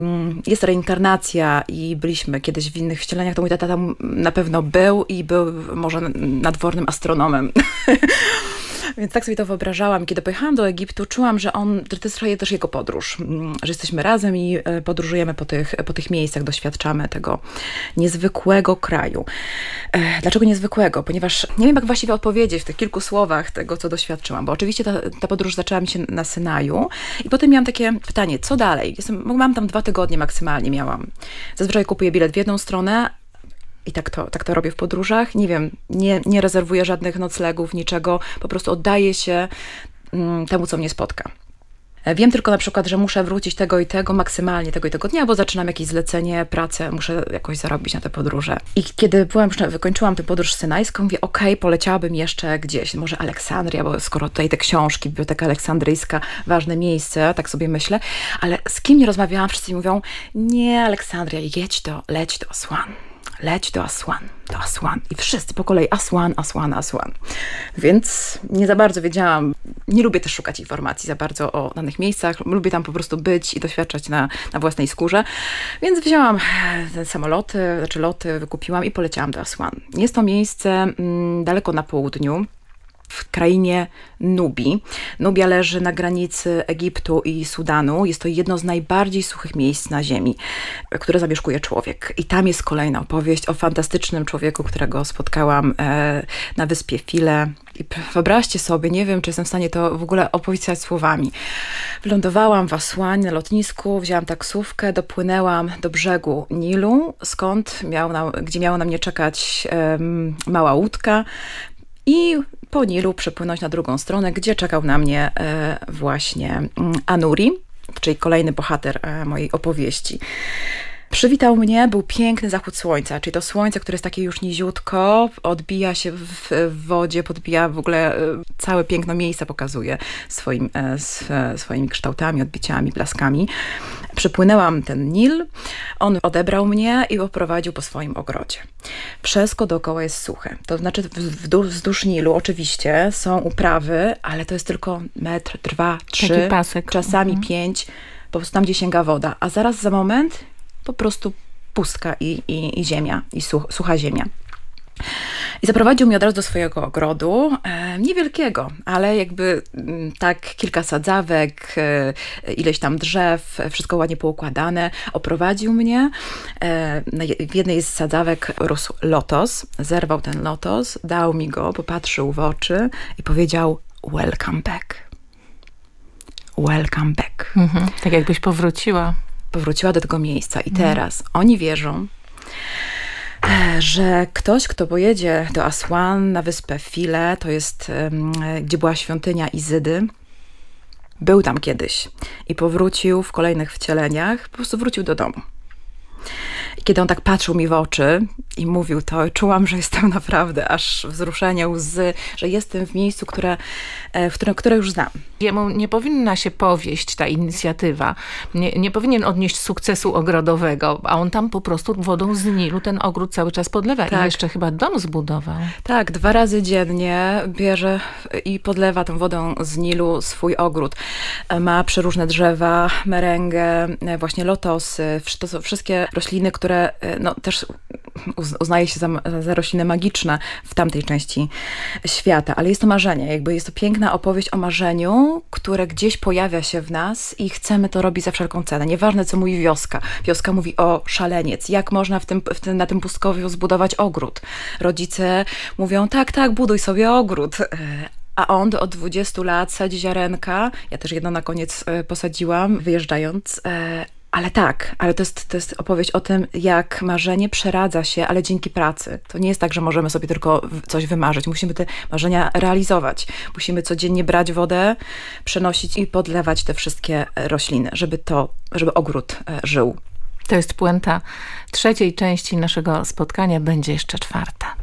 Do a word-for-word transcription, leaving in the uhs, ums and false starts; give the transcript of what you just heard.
jest reinkarnacja i byliśmy kiedyś w innych wcieleniach, to mój tata tam na pewno był i był może nadwornym astronomem. Więc tak sobie to wyobrażałam. Kiedy pojechałam do Egiptu, czułam, że on, to jest trochę też jego podróż, że jesteśmy razem i podróżujemy po tych, po tych miejscach, doświadczamy tego niezwykłego kraju. Dlaczego niezwykłego? Ponieważ nie wiem, jak właściwie odpowiedzieć w tych kilku słowach tego, co doświadczyłam, bo oczywiście ta, ta podróż zaczęła mi się na Synaju i potem miałam takie pytanie, co dalej? Jestem, mam tam dwa tygodnie maksymalnie miałam. Zazwyczaj kupuję bilet w jedną stronę, i tak to, tak to robię w podróżach. Nie wiem, nie, nie rezerwuję żadnych noclegów, niczego. Po prostu oddaję się mm, temu, co mnie spotka. Wiem tylko na przykład, że muszę wrócić tego i tego, maksymalnie tego i tego dnia, bo zaczynam jakieś zlecenie, pracę, muszę jakoś zarobić na te podróże. I kiedy byłam, wykończyłam tę podróż synajską, mówię, okej, okay, poleciałabym jeszcze gdzieś, może Aleksandria, bo skoro tutaj te książki, Biblioteka Aleksandryjska, ważne miejsce, tak sobie myślę, ale z kim nie rozmawiałam, wszyscy mówią, nie Aleksandria, jedź do, leć do Aswan. Leć do Aswan, do Aswan. I wszyscy po kolei Aswan, Aswan, Aswan. Więc nie za bardzo wiedziałam, nie lubię też szukać informacji za bardzo o danych miejscach, lubię tam po prostu być i doświadczać na, na własnej skórze. Więc wzięłam te samoloty, znaczy loty, wykupiłam i poleciałam do Aswan. Jest to miejsce mm, daleko na południu, w krainie Nubii. Nubia leży na granicy Egiptu i Sudanu. Jest to jedno z najbardziej suchych miejsc na ziemi, które zamieszkuje człowiek. I tam jest kolejna opowieść o fantastycznym człowieku, którego spotkałam e, na wyspie File. I wyobraźcie sobie, nie wiem, czy jestem w stanie to w ogóle opisać słowami. Wylądowałam w Asłanie na lotnisku, wzięłam taksówkę, dopłynęłam do brzegu Nilu, skąd miał na, gdzie miała na mnie czekać e, mała łódka i po Nilu przepłynąć na drugą stronę, gdzie czekał na mnie e, właśnie Anuri, czyli kolejny bohater e, mojej opowieści. Przywitał mnie, był piękny zachód słońca, czyli to słońce, które jest takie już niziutko, odbija się w, w wodzie, podbija w ogóle całe piękno miejsca, pokazuje swoim, e, swoimi kształtami, odbiciami, blaskami. Przypłynęłam ten Nil, on odebrał mnie i oprowadził po swoim ogrodzie. Wszystko dookoła jest suche. To znaczy wzdłuż, wzdłuż Nilu oczywiście są uprawy, ale to jest tylko metr, dwa, trzy, czasami mhm. pięć, po prostu tam, gdzie sięga woda. A zaraz za moment po prostu pustka i, i, i ziemia, i such, sucha ziemia. I zaprowadził mnie od razu do swojego ogrodu, e, niewielkiego, ale jakby m, tak kilka sadzawek, e, ileś tam drzew, wszystko ładnie poukładane. Oprowadził mnie. E, na, w jednej z sadzawek rósł lotos. Zerwał ten lotos, dał mi go, popatrzył w oczy i powiedział welcome back. Welcome back. Mhm, tak jakbyś powróciła. Powróciła do tego miejsca. I teraz mhm. oni wierzą, że ktoś, kto pojedzie do Aswan na wyspę File, to jest, um, gdzie była świątynia Izydy, był tam kiedyś i powrócił w kolejnych wcieleniach, po prostu wrócił do domu. I kiedy on tak patrzył mi w oczy i mówił to, czułam, że jestem naprawdę aż wzruszenie, łzy, że jestem w miejscu, które, w którym, które już znam. Jemu nie powinna się powieść ta inicjatywa. Nie, nie powinien odnieść sukcesu ogrodowego, a on tam po prostu wodą z Nilu ten ogród cały czas podlewa. Tak. I jeszcze chyba dom zbudował. Tak, dwa razy dziennie bierze i podlewa tą wodą z Nilu swój ogród. Ma przeróżne drzewa, merengę, właśnie lotosy, to są wszystkie rośliny, które no, też uznaje się za, za rośliny magiczne w tamtej części świata, ale jest to marzenie, jakby jest to piękna opowieść o marzeniu, które gdzieś pojawia się w nas i chcemy to robić za wszelką cenę. Nieważne, co mówi wioska. Wioska mówi o szaleniec. Jak można w tym, w tym, na tym pustkowiu zbudować ogród? Rodzice mówią, tak, tak, buduj sobie ogród. A on od dwudziestu lat sadzi ziarenka. Ja też jedno na koniec posadziłam, wyjeżdżając. Ale tak, ale to jest, to jest opowieść o tym, jak marzenie przeradza się, ale dzięki pracy. To nie jest tak, że możemy sobie tylko coś wymarzyć. Musimy te marzenia realizować. Musimy codziennie brać wodę, przenosić i podlewać te wszystkie rośliny, żeby to, żeby ogród żył. To jest puenta trzeciej części naszego spotkania. Będzie jeszcze czwarta.